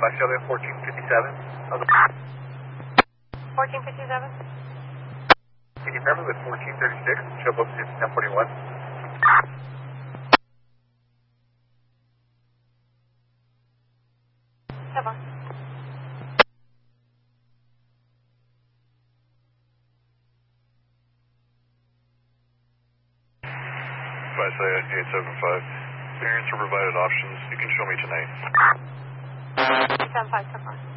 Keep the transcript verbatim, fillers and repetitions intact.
by Shelby fourteen fifty-seven. fourteen fifty-seven? Can you remember with fourteen thirty-six, Shelby ten forty-one? Come on. Five eight seven five. Parents are provided options. You can show me tonight. eight seven five, so far.